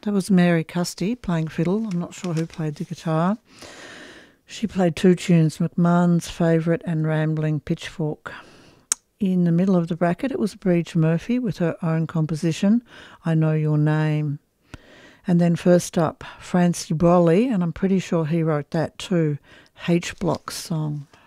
That was Mary Custy playing fiddle. I'm not sure who played the guitar. She played two tunes, McMahon's Favourite and Rambling Pitchfork. In the middle of the bracket, it was Bridge Murphy with her own composition, I Know Your Name. And then first up, Francie Brolly, and I'm pretty sure he wrote that too, H Block's song.